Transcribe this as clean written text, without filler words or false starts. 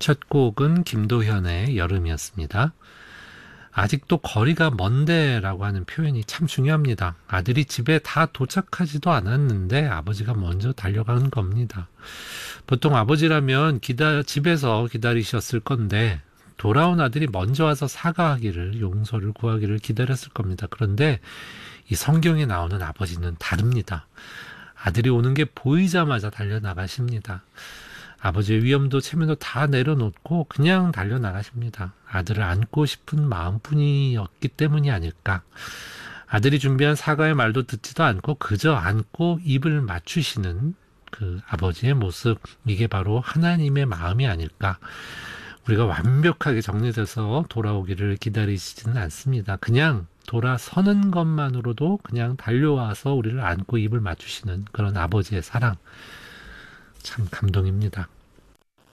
첫 곡은 김도현의 여름이었습니다. 아직도 거리가 먼데라고 하는 표현이 참 중요합니다. 아들이 집에 다 도착하지도 않았는데 아버지가 먼저 달려간 겁니다. 보통 아버지라면 집에서 기다리셨을 건데 돌아온 아들이 먼저 와서 사과하기를, 용서를 구하기를 기다렸을 겁니다. 그런데 이 성경에 나오는 아버지는 다릅니다. 아들이 오는 게 보이자마자 달려나가십니다. 아버지의 위험도 체면도 다 내려놓고 그냥 달려나가십니다. 아들을 안고 싶은 마음뿐이었기 때문이 아닐까. 아들이 준비한 사과의 말도 듣지도 않고 그저 안고 입을 맞추시는 그 아버지의 모습, 이게 바로 하나님의 마음이 아닐까. 우리가 완벽하게 정리돼서 돌아오기를 기다리시지는 않습니다. 그냥 돌아서는 것만으로도 그냥 달려와서 우리를 안고 입을 맞추시는 그런 아버지의 사랑, 참 감동입니다.